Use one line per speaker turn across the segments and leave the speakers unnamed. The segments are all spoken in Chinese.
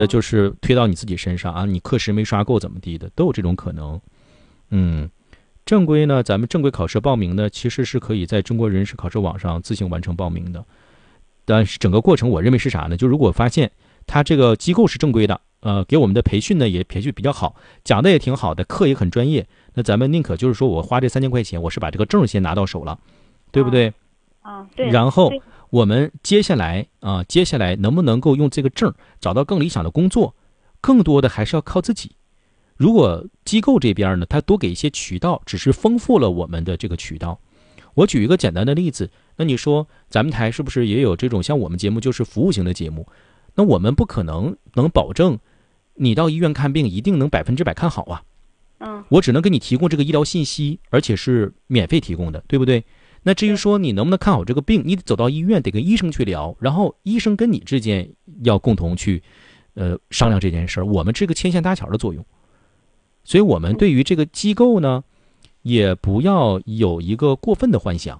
就是推到你自己身上啊，你课时没刷够怎么地的，都有这种可能。嗯，正规呢，咱们正规考试报名呢，其实是可以在中国人事考试网上自行完成报名的。但是整个过程我认为是啥呢？就如果发现他这个机构是正规的，给我们的培训呢也培训比较好，讲的也挺好的，课也很专业，那咱们宁可就是说我花这3000块钱，我是把这个证先拿到手了，对不对？
对。
然后我们接下来能不能够用这个证找到更理想的工作，更多的还是要靠自己。如果机构这边呢，它多给一些渠道，只是丰富了我们的这个渠道。我举一个简单的例子，那你说咱们台是不是也有这种像我们节目就是服务型的节目？那我们不可能保证你到医院看病一定能100%看好啊。我只能给你提供这个医疗信息，而且是免费提供的，对不对？那至于说你能不能看好这个病，你得走到医院，得跟医生去聊，然后医生跟你之间要共同去商量这件事儿，我们这个牵线搭桥的作用。所以我们对于这个机构呢，也不要有一个过分的幻想。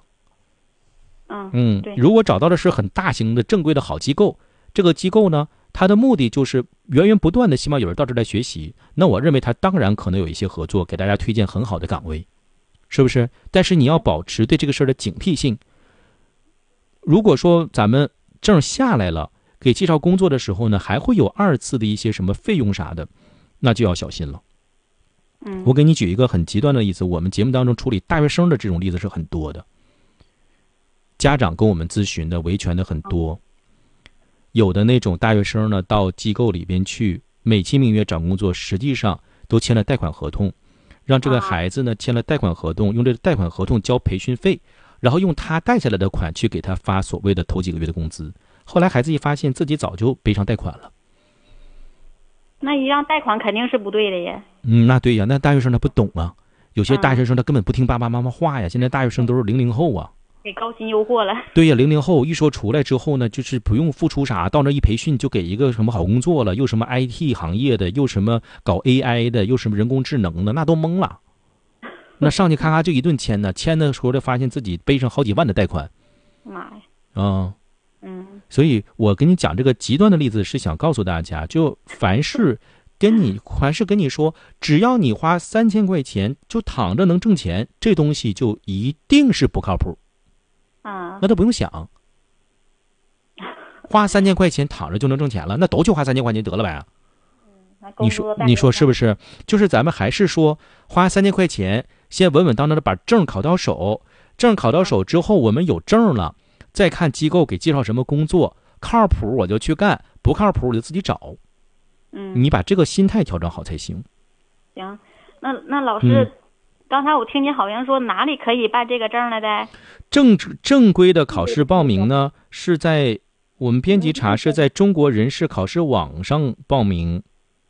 如果找到的是很大型的正规的好机构，这个机构呢，它的目的就是源源不断的希望有人到这儿来学习，那我认为它当然可能有一些合作，给大家推荐很好的岗位，是不是？但是你要保持对这个事儿的警惕性。如果说咱们证下来了，给介绍工作的时候呢，还会有2次的一些什么费用啥的，那就要小心了。我给你举一个很极端的例子，我们节目当中处理大学生的这种例子是很多的，家长跟我们咨询的维权的很多。有的那种大学生呢，到机构里边去美其名曰找工作，实际上都签了贷款合同，让这个孩子呢签了贷款合同，用这个贷款合同交培训费，然后用他贷下来的款去给他发所谓的头几个月的工资。后来孩子一发现自己早就背上贷款了，
那一样贷款肯定是不对的呀。
那对呀，那大学生他不懂啊，有些大学生他根本不听爸爸妈妈话呀。现在大学生都是00后啊，
给高薪诱惑了。对
呀，00后一说出来之后呢，就是不用付出啥，到那一培训就给一个什么好工作了，又什么 IT 行业的，又什么搞 AI 的，又什么人工智能的，那都懵了。那上去咔咔就一顿签呢，签的时候发现自己背上好几万的贷款。
妈呀！
所以我跟你讲这个极端的例子是想告诉大家，就凡是跟你说，只要你花3000块钱就躺着能挣钱，这东西就一定是不靠谱。那都不用想，花3000块钱躺着就能挣钱了，那都去花3000块钱得了呗。你说是不是？就是咱们还是说花3000块钱，先稳稳当当的把证考到手，证考到手之后，我们有证了，再看机构给介绍什么工作，靠谱我就去干，不靠谱我就自己找。你把这个心态调整好才行。
行，那老师，刚才我听您好像说哪里可以办这个证来的？
正规的考试报名呢，是在我们编辑查是在中国人事考试网上报名。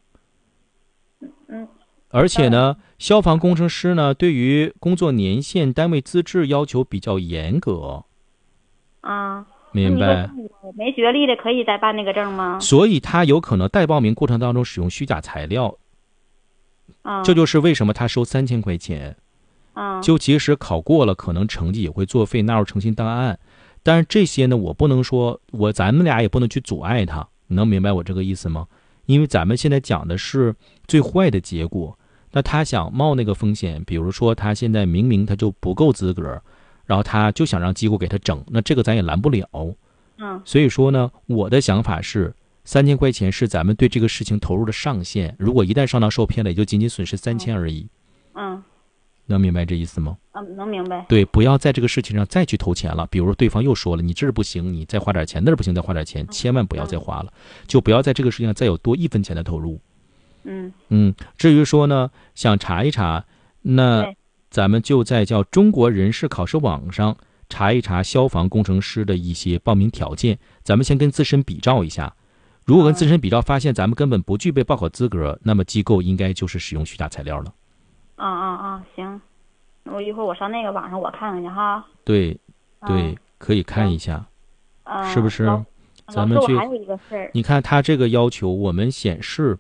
而且呢，消防工程师呢，对于工作年限、单位资质要求比较严格。明白。
没学历的可以再办那个证吗？
所以他有可能在报名过程当中使用虚假材料。这就是为什么他收3000块钱。就即使考过了，可能成绩也会作废，纳入诚信档案。但是这些呢，我不能说，咱们俩也不能去阻碍他，你能明白我这个意思吗？因为咱们现在讲的是最坏的结果。那他想冒那个风险，比如说他现在明明他就不够资格，然后他就想让机构给他整，那这个咱也拦不了。所以说呢，我的想法是3000块钱是咱们对这个事情投入的上限，如果一旦上当受骗了，也就仅仅损失3000而已。能明白这意思吗？
能明白。
对，不要在这个事情上再去投钱了。比如对方又说了，你这儿不行，你再花点钱；那儿不行，再花点钱，千万不要再花了，就不要在这个事情上再有多1分钱的投入。至于说呢，想查一查，那咱们就在叫中国人事考试网上查一查消防工程师的一些报名条件，咱们先跟自身比照一下。如果跟自身比照发现咱们根本不具备报考资格，那么机构应该就是使用虚假材料了。
行，我一会儿我上那个网上我看看去哈。
对，可以看一下，是不是？咱们去，
还有一个事儿，
你看他这个要求，我们显示，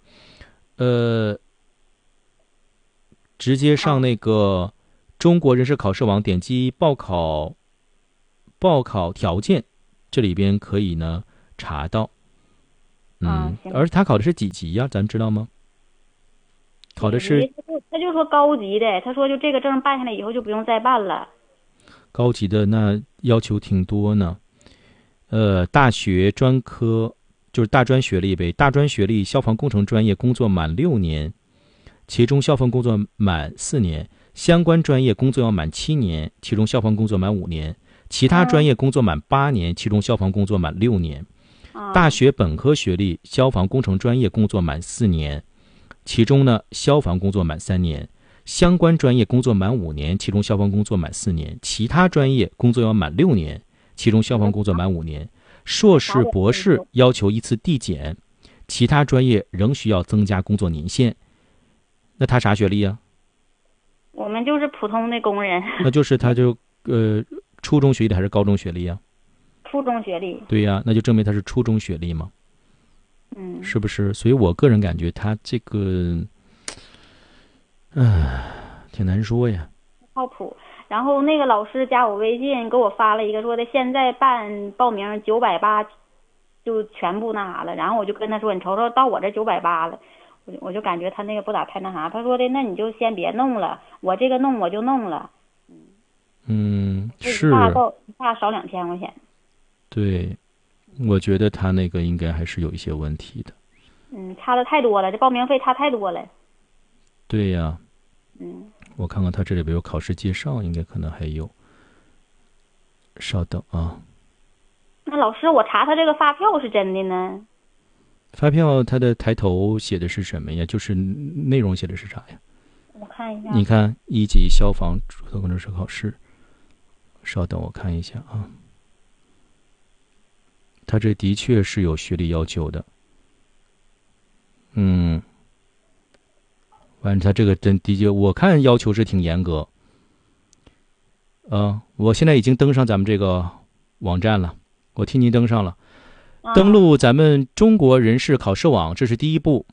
直接上那个中国人事考试网，点击报考条件，这里边可以呢查到。
行。
而他考的是几级呀？咱知道吗？考的是
他就说高级的，他说就这个证办下来以后就不用再办了。
高级的那要求挺多呢。大学专科就是大专学历呗，大专学历消防工程专业工作满6年，其中消防工作满4年，相关专业工作要满7年，其中消防工作满5年，其他专业工作满8年，其中消防工作满6年。大学本科学历消防工程专业工作满4年，其中呢消防工作满3年，相关专业工作满5年，其中消防工作满4年，其他专业工作要满6年，其中消防工作满5年。硕士博士要求依次递减，其他专业仍需要增加工作年限。那他啥学历啊？
我们就是普通的工人。
那就是他就初中学历还是高中学历啊？
初中学历。
对呀，那就证明他是初中学历嘛。是不是？所以我个人感觉他这个挺难说呀。
靠谱。然后那个老师加我微信给我发了一个说的现在报名980就全部那啥了，然后我就跟他说你瞅瞅到我这980了，我就感觉他那个不咋太那啥，他说的那你就先别弄了，我这个弄我就弄了。
是
一下少2000块钱。
对，我觉得他那个应该还是有一些问题的。
差的太多了，这报名费差太多了。
对呀。我看看他这里边有考试介绍，应该可能还有。稍等啊。
那老师，我查他这个发票是真的呢？
发票它的抬头写的是什么呀？就是内容写的是啥呀？
我看一下。
你看1级消防注册工程师考试。稍等，我看一下啊。他这的确是有学历要求的。反正他这个真的确，我看要求是挺严格。我现在已经登上咱们这个网站了，我替您登上了。登录咱们中国人事考试网，这是第一步。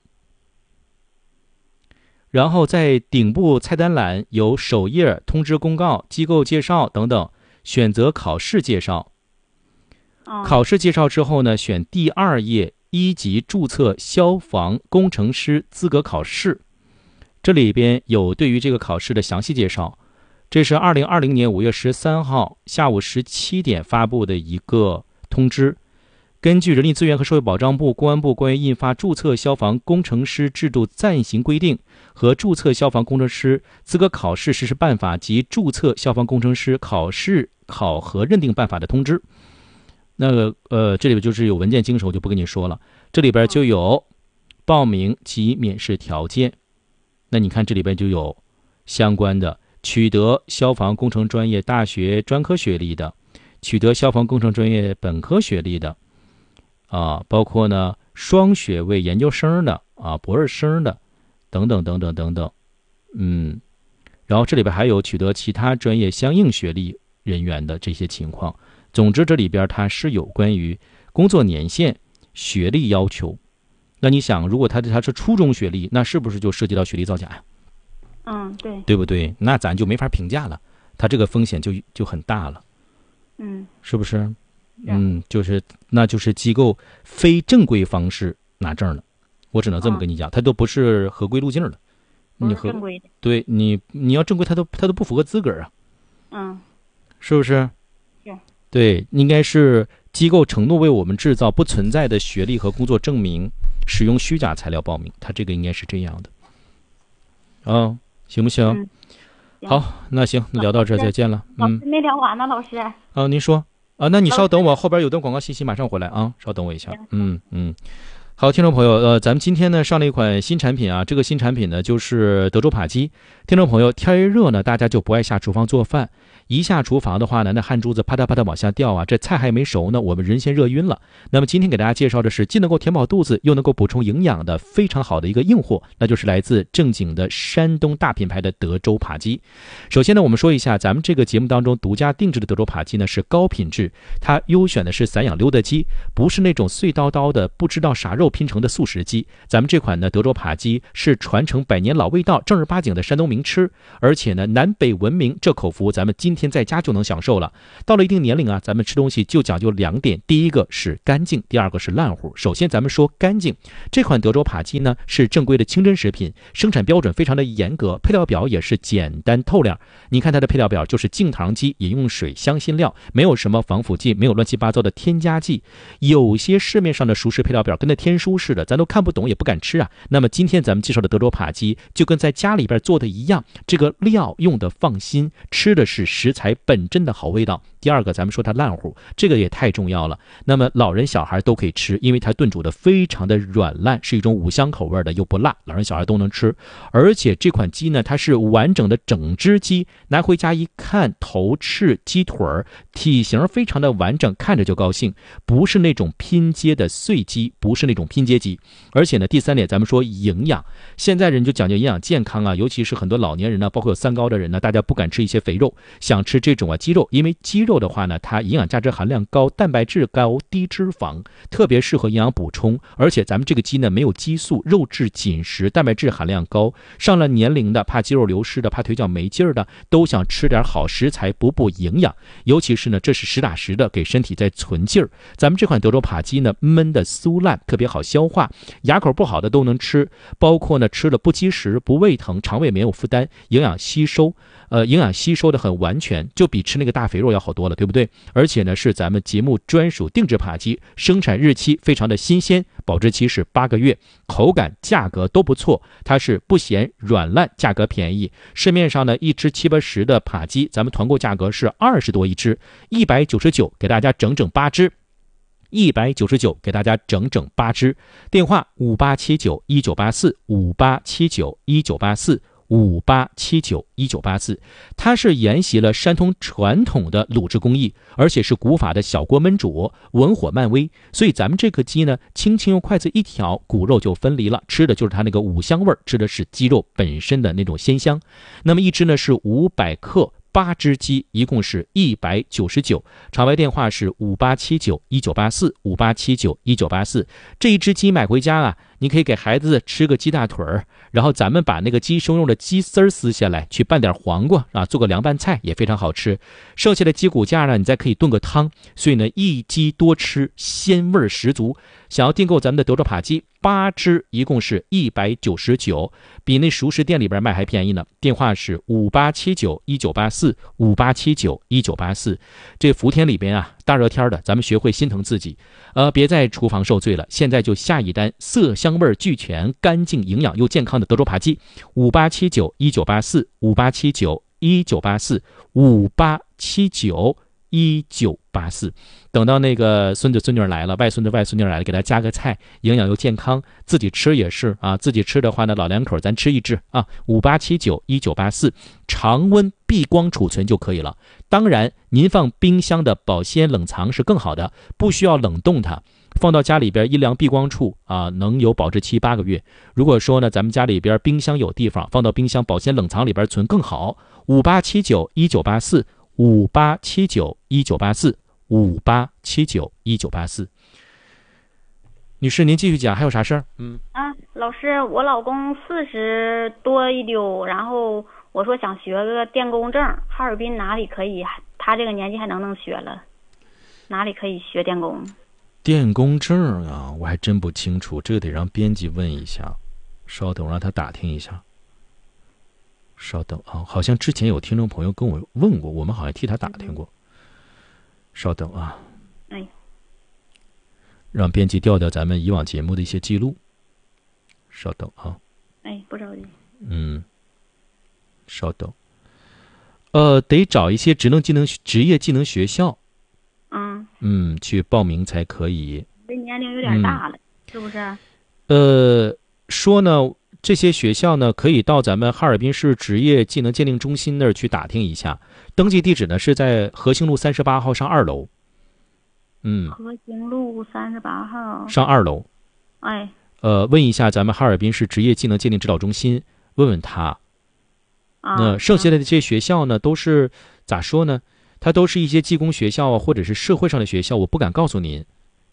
然后在顶部菜单栏有首页通知公告、机构介绍等等，选择考试介绍。考试介绍之后呢，选第2页1级注册消防工程师资格考试。这里边有对于这个考试的详细介绍，这是2020年5月13号下午17点发布的一个通知。根据人力资源和社会保障部、公安部关于印发注册消防工程师制度暂行规定和注册消防工程师资格考试实施办法及注册消防工程师考试考核认定办法的通知。那个这里边就是有文件经手，我就不跟你说了。这里边就有报名及免试条件。那你看这里边就有相关的取得消防工程专业大学专科学历的，取得消防工程专业本科学历的，包括呢双学位研究生的博士生的等等等等等等。然后这里边还有取得其他专业相应学历人员的这些情况。总之这里边它是有关于工作年限、学历要求。那你想，如果他是初中学历，那是不是就涉及到学历造假呀？
对，
对不对？那咱就没法评价了，他这个风险就很大了。是不是？那就是机构非正规方式拿证了，我只能这么跟你讲，他都不是合规路径的。
不是正规的。
对，你要正规，他都不符合资格啊。是不是？
是。
对，应该是机构承诺为我们制造不存在的学历和工作证明，使用虚假材料报名，他这个应该是这样的。行不行？好，那行，聊到这儿再见了。
老师没聊完呢，老师。
您说那你稍等我，后边有段广告信息马上回来啊，稍等我一下。好，听众朋友，咱们今天呢上了一款新产品啊，这个新产品呢就是德州扒鸡。听众朋友，天一热呢，大家就不爱下厨房做饭，一下厨房的话呢，那汗珠子啪嗒啪嗒往下掉啊，这菜还没熟呢，我们人先热晕了。那么今天给大家介绍的是既能够填饱肚子，又能够补充营养的非常好的一个硬货，那就是来自正经的山东大品牌的德州扒鸡。首先呢，我们说一下咱们这个节目当中独家定制的德州扒鸡呢是高品质，它优选的是散养溜的鸡，不是那种碎叨叨的不知道啥肉肉拼成的速食鸡。咱们这款呢德州扒鸡是传承100年老味道，正儿八经的山东名吃，而且呢南北闻名，这口福咱们今天在家就能享受了。到了一定年龄啊，咱们吃东西就讲究2点，第一个是干净，第二个是烂乎。首先咱们说干净，这款德州扒鸡呢是正规的清真食品，生产标准非常的严格，配料表也是简单透亮。你看它的配料表就是净糖鸡，饮用水、香辛料，没有什么防腐剂，没有乱七八糟的添加剂。有些市面上的熟食配料表跟那天书似的，咱都看不懂也不敢吃啊。那么今天咱们介绍的德州扒鸡就跟在家里边做的一样，这个料用的放心，吃的是食材本真的好味道。第二个咱们说它烂乎，这个也太重要了。那么老人小孩都可以吃，因为它炖煮的非常的软烂，是一种五香口味的，又不辣，老人小孩都能吃。而且这款鸡呢，它是完整的整只鸡，拿回家一看，头翅、鸡腿儿体型非常的完整，看着就高兴，不是那种拼接的碎鸡，不是那种拼接鸡。而且呢，第三点咱们说营养，现在人就讲究营养健康啊，尤其是很多老年人呢，包括有三高的人呢，大家不敢吃一些肥肉，想吃这种鸡肉，因为鸡肉的话呢，它营养价值含量高，蛋白质高，低脂肪，特别适合营养补充。而且咱们这个鸡呢没有激素，肉质紧实，蛋白质含量高，上了年龄的怕肌肉流失的，怕腿脚没劲儿的，都想吃点好食材补补营养。尤其是呢，这是实打实的给身体在存劲儿。咱们这款德州扒鸡呢，焖的酥烂，特别好消化，牙口不好的都能吃，包括呢吃了不积食、不胃疼，肠胃没有负担，营养吸收的很完全，就比吃那个大肥肉要好多了，对不对？而且呢是咱们节目专属定制扒鸡，生产日期非常的新鲜，保质期是8个月，口感价格都不错，它是不咸软烂，价格便宜。市面上呢一只70-80的扒鸡，咱们团购价格是20多一只，199给大家整整8只。199给大家整整8只，电话5879-1984，5879-1984，5879-1984。它是沿袭了山东传统的卤制工艺，而且是古法的小锅焖煮，文火慢煨，所以咱们这个鸡呢，轻轻用筷子一挑，骨肉就分离了，吃的就是它那个五香味儿，吃的是鸡肉本身的那种鲜香。那么一只呢是500克。8只鸡一共是199，场外电话是5879-1984，5879-1984。这一只鸡买回家啊，你可以给孩子吃个鸡大腿儿，然后咱们把那个鸡胸肉的鸡丝儿撕下来，去拌点黄瓜啊，做个凉拌菜也非常好吃。剩下的鸡骨架呢，你再可以炖个汤。所以呢，一鸡多吃，鲜味十足。想要订购咱们的德州扒鸡，8只一共是199，比那熟食店里边卖还便宜呢。电话是5879-1984，5879-1984。这伏天里边啊，大热天的，咱们学会心疼自己，别在厨房受罪了。现在就下一单，色香味俱全，干净营养又健康的德州扒鸡，5879-1984，5879-1984，5879-1984。等到那个孙子孙女来了，外孙子外孙女来了，给他加个菜，营养又健康，自己吃也是啊。自己吃的话呢，老两口咱吃一只啊。5879-1984，常温避光储存就可以了。当然，您放冰箱的保鲜冷藏是更好的，不需要冷冻它。放到家里边一凉避光处啊，能有保质期8个月。如果说呢，咱们家里边冰箱有地方，放到冰箱保鲜冷藏里边存更好。5879-1984，5879-1984，5879-1984。女士，您继续讲，还有啥事儿？
老师，我老公40多一丢，然后我说想学个电工证，哈尔滨哪里可以？他这个年纪还能学了，哪里可以学电工？
电工证啊，我还真不清楚，这个得让编辑问一下。稍等，我让他打听一下。稍等啊，好像之前有听众朋友跟我问过，我们好像替他打听过。稍等啊，让编辑调调咱们以往节目的一些记录。稍等啊，
不着急。
稍等。得找一些职业技能学校。去报名才可以。
这年龄有点大了，是不是？
说呢，这些学校呢，可以到咱们哈尔滨市职业技能鉴定中心那儿去打听一下。登记地址呢是在和兴路38号上2楼。
和兴路38号
上2楼。问一下咱们哈尔滨市职业技能鉴定指导中心，问问他。那剩下的这些学校呢，都是咋说呢？它都是一些技工学校啊，或者是社会上的学校，我不敢告诉您。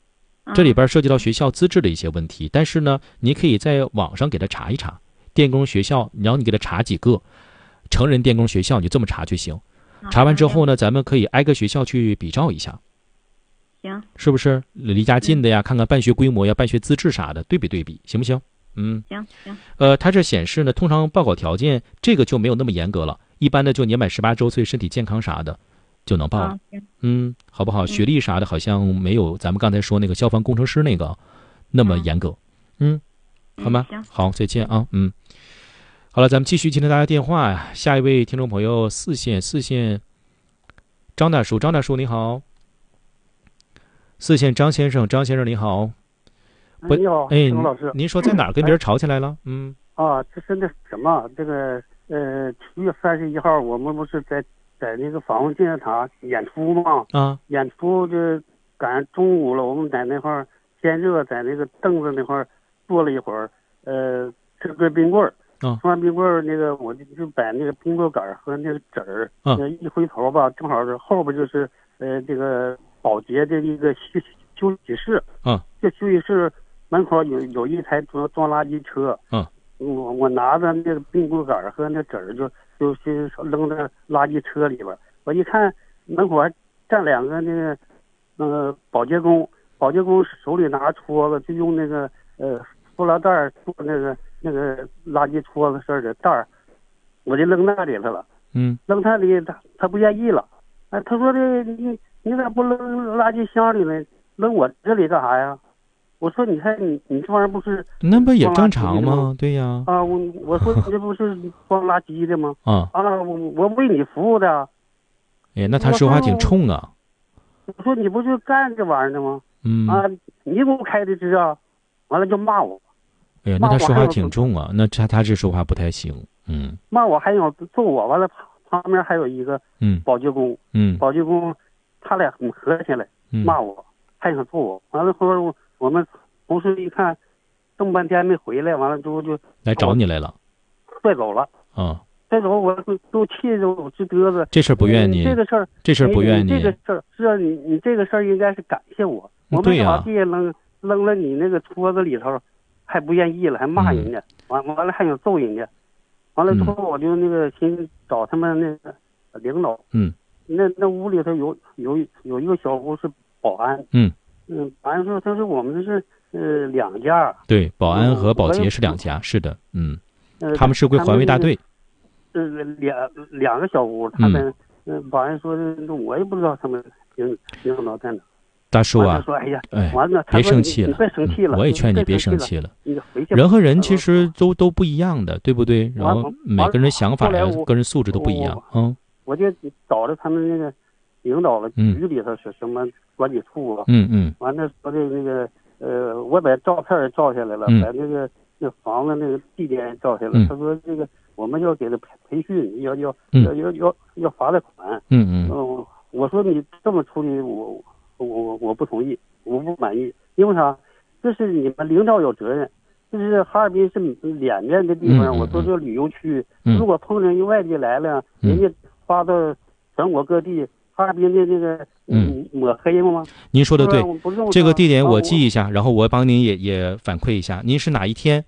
这里边涉及到学校资质的一些问题，但是呢，你可以在网上给他查一查电工学校，然后你给他查几个成人电工学校，你就这么查就行。查完之后呢，咱们可以挨个学校去比照一下，
行，
是不是离家近的呀？看看办学规模呀、办学资质啥的，对比对比，行不行？
行。
它这显示呢，通常报考条件这个就没有那么严格了，一般的就年满18周岁、身体健康啥的就能报了。好不好？学历啥的好像没有咱们刚才说那个消防工程师那个那么严格。好吗？好，再见啊。好了，咱们继续接听大家电话呀。下一位听众朋友，四线张大叔你好。四线张先生你好。
你好，陈老师。
您说在哪儿跟别人吵起来了？
这是那什么，这个7月31号，我们不是在那个访问电视塔演出吗？演出就赶上中午了，我们在那块儿天热，在那个凳子那块儿坐了一会儿，吃根冰棍儿。吃完冰棍儿，那个我就把那个冰棍杆和那个籽儿，一回头吧，正好是后边就是这个保洁的一个休息室。这休息室门口有一台装垃圾车。我拿着那个冰棍杆和那籽儿就是扔在垃圾车里边。我一看门口还站两个那个保洁工手里拿戳子，就用那个塑料袋做那个垃圾戳子似的袋儿，我就扔那里去了。扔那里他不愿意了。他说的你咋不扔垃圾箱里呢？扔我这里干啥呀？我说你看你这玩意儿不是
那不也正常吗？对呀。
我说你这不是装垃圾的吗？我为你服务的。
那他说话挺冲啊。
我说你不就干这玩意儿的吗？你给我开的支啊！完了就骂我。
那他说话挺重啊，那他这说话不太行。
骂我还想揍我，完了旁边还有一个保洁工。保洁工他俩很合起来骂我，还想揍我。完了后边我们同事一看这么半天没回来，完了之后就
来找你来了，
拽走了。拽走我都气得我直嘚瑟。
这事儿不怨你，
这事儿不怨你。这个事儿是啊，你这个事儿应该是感谢我。我们把地扔了你那个戳子里头，还不愿意了，还骂人家。完了还想揍人家。完了之后我就那个寻找他们那个领导。那屋里头有一个小屋是保安。保安说他说我们这是两家。对，
保安和保洁是两家，是的。他们是归环卫大队。
两个小屋，他们保安说我也不知道他们领导在哪。
大叔啊，
完了，
别生气了，
你别生气了，
我也劝你别生气了。人和人其实都不一样的，对不对？然后每个人想法呀、个人素质都不一样。
我就找着他们那个领导了，局里头是什么管理处啊。完了说的那个我把照片照下来了，把那房子那个地点照下来。他说这个我们要给他培训，要罚他款。我说你这么处理我不同意，我不满意。因为啥？这是你们领导有责任。这是哈尔滨是脸面的地方。我说这旅游区，如果碰见外地来了，人家发到全国各地，哈尔滨的这个抹黑吗？
您说的对，这个地点我记一下，然后我帮您也反馈一下。您是哪一天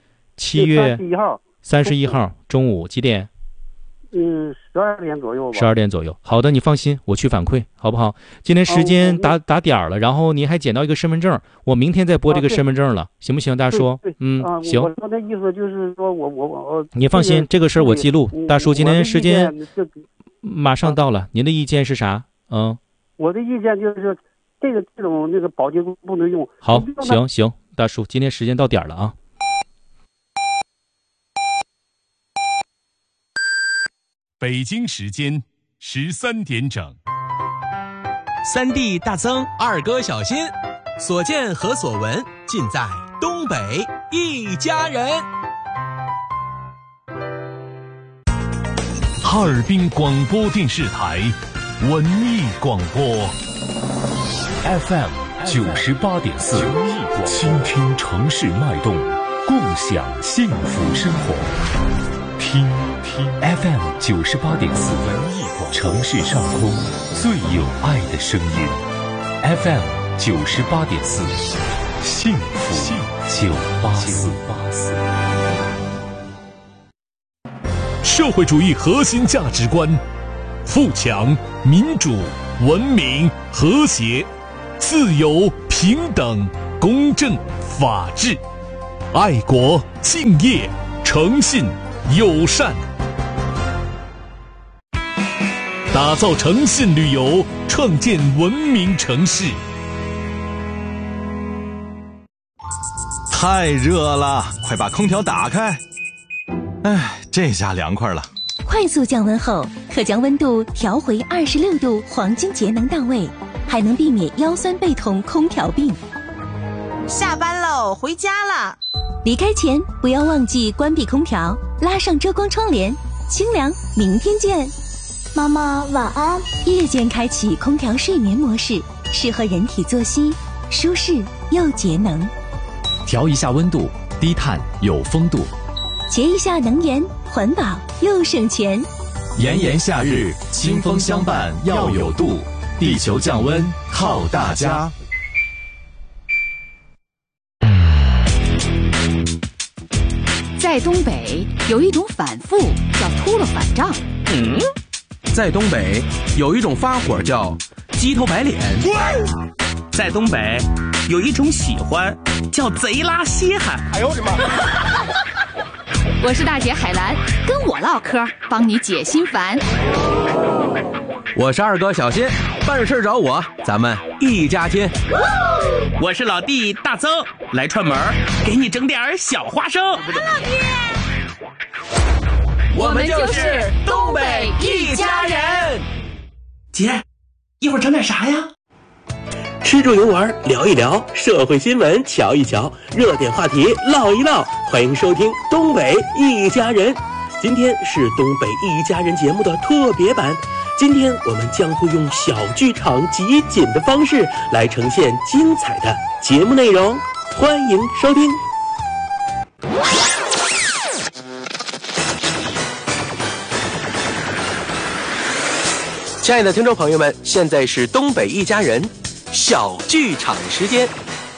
？7月31号中午几点
？12点左右吧。
12点左右。好的，你放心，我去反馈，好不好？今天时间打点了，然后您还捡到一个身份证，我明天再拨这个身份证了，行不行，大叔？行。
我说的意思就是说我
你放心，这个事儿我记录。大叔，今天时间马上到了，您的意见是啥？
我的意见就是这种那个保洁工不能用。
好，行，大叔，今天时间到点了啊。
北京时间13点整
，3D 大增，二哥小心，所见和所闻尽在东北一家人。
哈尔滨广播电视台文艺广播 FM 98.4，倾听城市脉动，共享幸福生活。听 FM 98.4，城市上空最有爱的声音。FM 98.4，幸福984。
社会主义核心价值观：富强、民主、文明、和谐、自由、平等、公正、法治、爱国、敬业、诚信、友善。打造诚信旅游，创建文明城市。
太热了，快把空调打开。哎，这下凉快了。
快速降温后，可将温度调回26度，黄金节能到位，还能避免腰酸背痛、空调病。
下班喽，回家了。
离开前不要忘记关闭空调，拉上遮光窗帘，清凉。明天见。
妈妈晚安。
夜间开启空调睡眠模式，适合人体作息，舒适又节能。
调一下温度，低碳有风度。
节一下能源，环保又省钱。
炎炎夏日，清风相伴要有度，地球降温靠大家。
在东北有一种反复叫秃了反账。
在东北有一种发火叫鸡头白脸。在东北有一种喜欢叫贼拉稀罕。
哎呦我的妈！
我是大姐海兰，跟我唠嗑，帮你解心烦。
我是二哥小新，办事找我，咱们一家亲。我是老弟大曾，来串门，给你整点小花生。
老弟，
我们就是东北一家人。姐，一会儿整点啥呀？
吃住游玩聊一聊，社会新闻瞧一瞧，热点话题唠一唠。欢迎收听东北一家人。今天是东北一家人节目的特别版，今天我们将会用小剧场集锦的方式来呈现精彩的节目内容，欢迎收听。亲爱的听众朋友们，现在是东北一家人小剧场时间。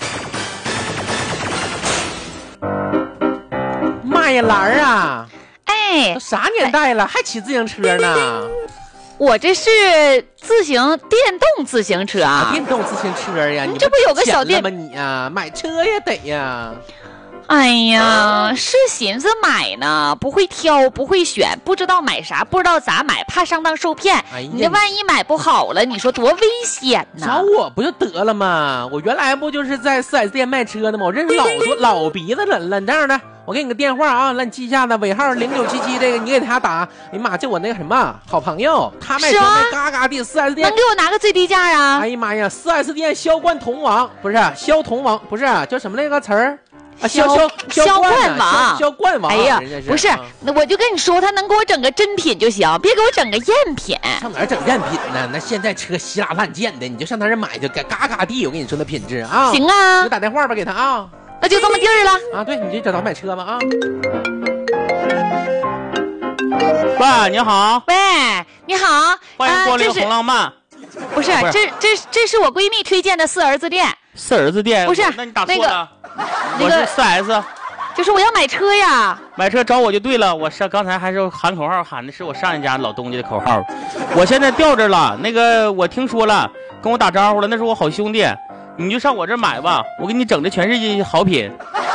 妈呀，兰儿啊！
哎，
都啥年代了，还骑自行车呢？
我这是电动自行车啊！
电动自行车呀！
你这不有个小店
吗？你呀，买车也得呀。
哎呀，是寻思买呢，不会挑，不会选，不知道买啥，不知道咋买，怕上当受骗。你这万一买不好了，你说多危险呢？
找我不就得了吗？我原来不就是在 4S 店卖车的吗？我认识老鼻子人了。你这样的，我给你个电话啊，让你记一下子，尾号0977，这个你给他打。哎呀妈，就我那个什么好朋友，他卖车卖嘎嘎的 4S 店，
能给我拿个最低价啊？
哎呀妈呀，4S 店销冠同王，不是销同王，不是叫什么那个词儿？销冠王！
哎呀，不是，那我就跟你说，他能给我整个真品就行，别给我整个赝品。
上哪儿整赝品呢？那现在车稀拉烂贱的，你就上那儿买去，嘎嘎地。我跟你说那品质啊！
行啊，
你就打电话吧给他啊。
那就这么地儿了
啊！对，你就找他买车吧啊。
喂，你好。
喂，你好，
欢迎光临红浪漫。
不是，这是我闺蜜推荐的4儿子店。
4儿子店？
不是，
那你打错了。我是 4S，
就是我要买车呀。
买车找我就对了，我刚才还是喊口号，喊的是我上一家老东家的口号。我现在调这了，那个我听说了，跟我打招呼了，那是我好兄弟，你就上我这买吧，我给你整的全是好品。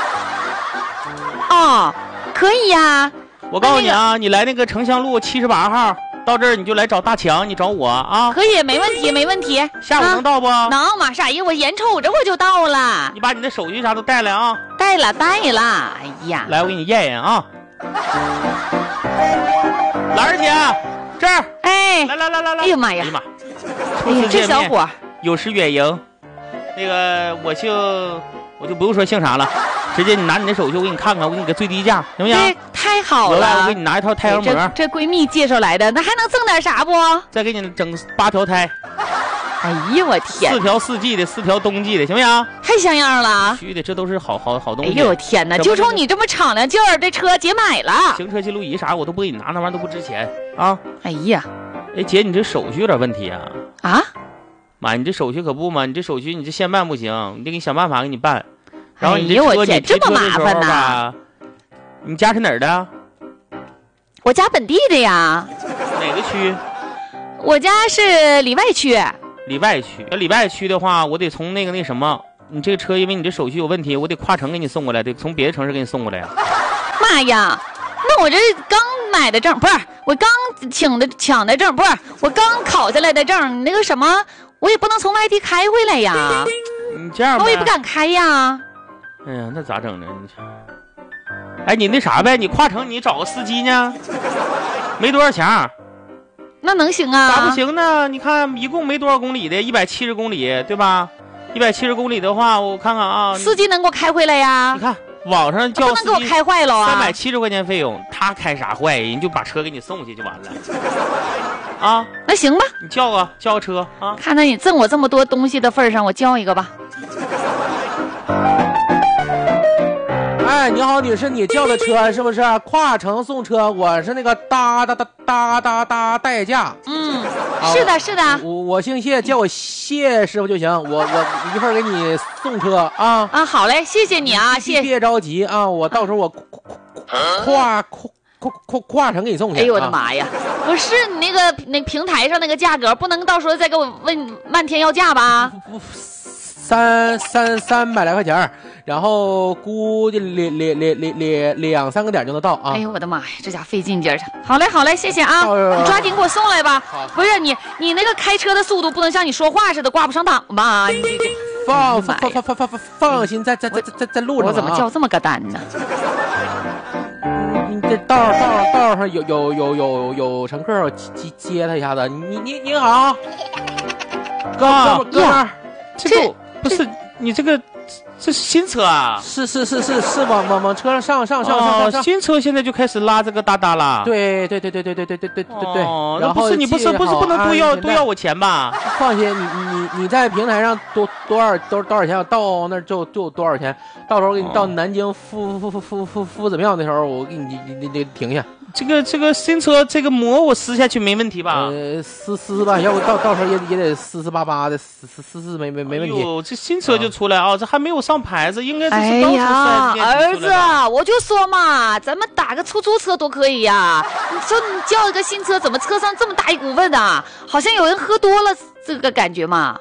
哦，可以呀。
我告诉你啊，你来那个城乡路78号。到这儿你就来找大强，你找我啊？
可以，没问题，没问题。
下午能到不？
能，马上。哎呀，我眼瞅着我就到了。
你把你的手续啥都带来啊？
带了。哎呀，
来，我给你验验啊。兰儿姐，这儿。
哎，
来。
哎呀妈呀！
哎呀，
这小伙
有失远迎。那个我就不用说姓啥了，直接你拿你的手续，我给你看看，我给你个最低价，行不行？
太好了！
我给你拿一套太阳膜。
这闺蜜介绍来的，那还能赠点啥不？
再给你整8条胎。
哎呀，我天！
4条4季的，4条冬季的，行不行？
太像样了。
虚的，这都是好东西。
哎呦我天哪！就冲你这么敞亮劲儿，这车姐买了。
行车记录仪啥我都不给你拿，那玩意儿都不值钱啊！
哎呀，
哎姐，你这手续有点问题啊！
啊？
妈，你这手续可不嘛，你这手续你这现办不行，你得给你想办法给你办。然后你这
车
你
这么麻烦
呐？你家是哪儿的？
我家本地的呀。
哪个区？
我家是里外区。
里外区，要里外区的话，我得从那什么，你这个车因为你这手续有问题，我得跨城给你送过来，得从别的城市给你送过来呀。
妈呀，那我这刚买的证，不是我刚抢的证，不是我刚考下来的证，那个什么，我也不能从外地开回来呀。
你这样吧，
我也不敢开呀。
哎呀，那咋整呢？哎，你那啥呗，你跨城你找个司机呢，没多少钱。
那能行啊？
咋不行呢？你看一共没多少公里的，170公里，对吧？170公里的话，我看看啊，
司机能给我开回来呀？
你看网上叫
不能给我开坏了啊
，370块钱费用，他开啥坏？人就把车给你送去就完了。啊，
那行吧，
你叫个车啊！
看在你赠我这么多东西的份上，我叫一个吧。
哎，你好，女士，你叫的车是不是跨城送车？我是那个哒代驾。
是的，是的。
我姓谢，叫我谢师傅就行。我一会儿给你送车啊。
啊，好嘞，谢谢你啊，谢谢。
别着急啊，我到时候我跨城给你送去。
哎呦我的妈呀！不是你那平台上那个价格，不能到时候再给我问漫天要价吧
？300来块钱，然后估计2-3个点就能到啊！
哎呦我的妈呀，这家费劲劲儿的。好嘞，谢谢啊！你抓紧给我送来吧。不是你那个开车的速度不能像你说话似的挂不上档吧？
放心，在路上。
我怎么叫这么个单呢？
你这道上有乘客，我接他一下子。你好，哥们儿，
这不是你这是新车啊？
是往车上上。
新车现在就开始拉这个哒了。
对。
哦，那不是你不能多要我钱吧？
放心，你在平台上多少钱，到那就多少钱。到时候给你到南京夫子庙的时候，我给你停下。
这个新车这个膜我撕下去没问题吧？
撕吧，要不到时候也得撕巴的，撕没问题。
哟，这新车就出来啊，这还没有上牌子，应该是
哎呀，儿子，我就说嘛，咱们打个出租车多可以呀！你说你叫一个新车，怎么车上这么大一股味啊？好像有人喝多了这个感觉嘛。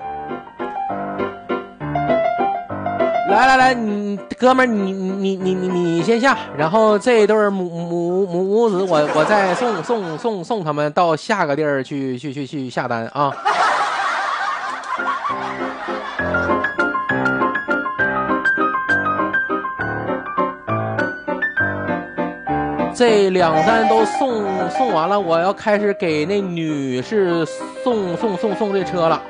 来，你哥们儿，你先下，然后这对母子，我再送他们到下个地儿去下单啊。这2-3都送完了，我要开始给那女士送这车了。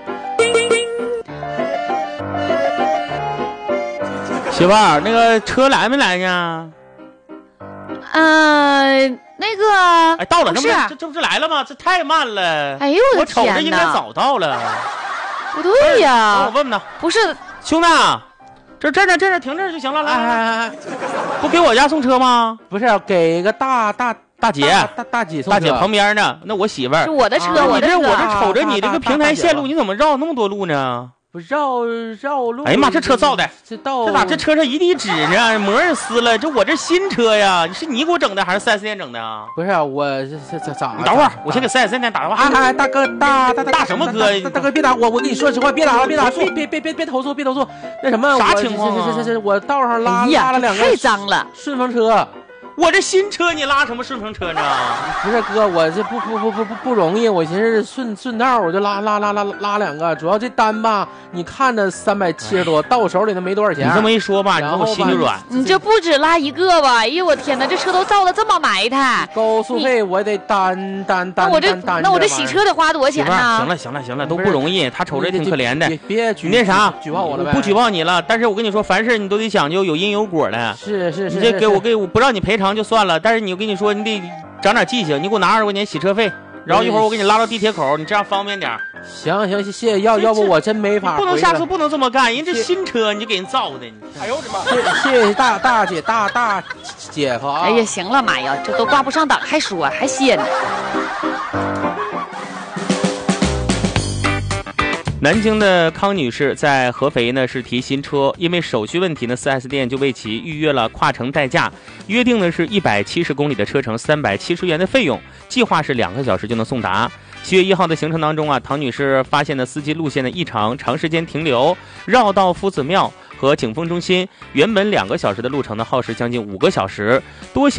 媳妇儿，那个车来没来呢？
那个，
哎，到了，这不是来了吗？这太慢了。
哎呦
我瞅着应该早到了。
不对呀，
我问问他，
不是
兄弟，这停这儿就行了。来，不给我家送车吗？
不是，给个大姐送车。
大姐旁边呢，那我媳妇儿。
是我的车，
我这瞅着你这个平台线路，你怎么绕那么多路呢？
不绕路。
哎呀妈，这车造的，
这
咋这车上一地纸呢？膜也撕了，我这新车呀，是你给我整的还是4S店整的啊？
不是，我这咋？
你等会儿，我先给4S店打电话。
哎，大哥，大
什么哥？
大哥别打我跟你说实话，别打，别投诉。那什么，
啥情况？
是我道上拉了2个，
太脏了，
顺风车。
我这新车你拉什么顺风车呢？
不是哥，我这不容易，我寻思顺道我就拉2个，主要这单吧，你看着370多，到手里头没多少钱。
你这么一说吧，然后我心就软。
你这不止拉1个吧？哎呦我天哪，这车都造的这么埋汰，
高速费我得单。那
我这洗车得花多少钱呢？
行了，都不容易，他瞅着也挺可怜的。
别
你那啥
举报我了呗？
不举报你了，但是我跟你说，凡事你都得讲究有因有果的。
是，
你这给我不让你赔偿就算了，但是我跟你说，你得长点记性，你给我拿20块钱洗车费，然后一会儿我给你拉到地铁口，你这样方便点。
行，谢谢，要不我真没法。
不能下次不能这么干，人这新车你就给人造的。哎呦我的妈！
谢谢大姐夫啊！
哎呀，行了，妈呀，这都挂不上档还说还谢呢。
南京的康女士在合肥呢是提新车，因为手续问题呢 4S 店就为其预约了跨城代驾，约定的是170公里的车程，370元的费用，计划是2个小时就能送达。7月1号的行程当中啊，唐女士发现了司机路线的异常，长时间停留，绕道夫子庙和景丰中心，原本2个小时的路程呢，耗时将近5个小时，多行